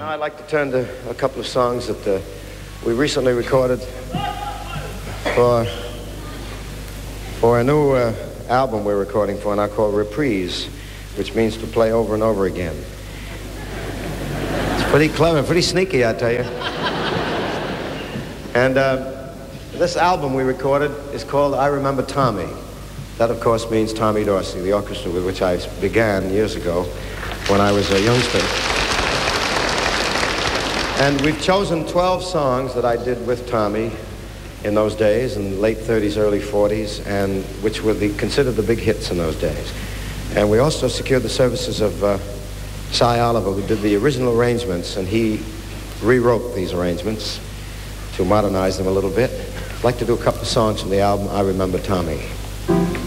Now I'd like to turn to a couple of songs that we recently recorded for a new album we're recording for, and I call Reprise, which means to play over and over again. It's pretty clever, pretty sneaky, I tell you. And this album we recorded is called I Remember Tommy. That, of course, means Tommy Dorsey, the orchestra with which I began years ago when I was a youngster. And we've chosen 12 songs that I did with Tommy in those days, in late 30s, early 40s, and which were considered the big hits in those days. And we also secured the services of Cy Oliver, who did the original arrangements, and he rewrote these arrangements to modernize them a little bit. I'd like to do a couple of songs from the album I Remember Tommy.